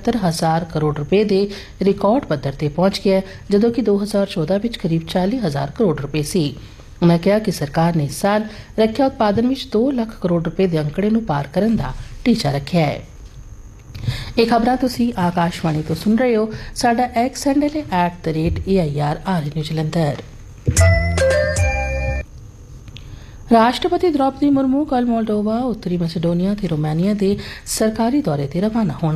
75,000 करोड़ रुपए के रिकॉर्ड पद्धर ते पहुंच गया है, जदों कि 2014 विच करीब 40,000 करोड़ रुपए सी। उन्होंने कहा कि सरकार ने इस साल रक्षा उत्पादन में 2 लाख करोड़ रुपए के अंकड़े नूं पार करने का टीचा रखा है। ਇਹ ਖਬਰਾਂ ਤੁਸੀਂ ਆਕਾਸ਼ਵਾਣੀ ਤੋਂ ਸੁਣ ਰਹੇ ਹੋ। ਸਾਡਾ ਐਕਸ ਹੈਂਡਲ ਹੈ @AIRRNews ਜਲੰਧਰ। राष्ट्रपति द्रौपदी मुर्मू कल मोल्डोवा, उत्तरी मैसेडोनिया ते रोमानिया के सरकारी दौरे ते रवाना होने।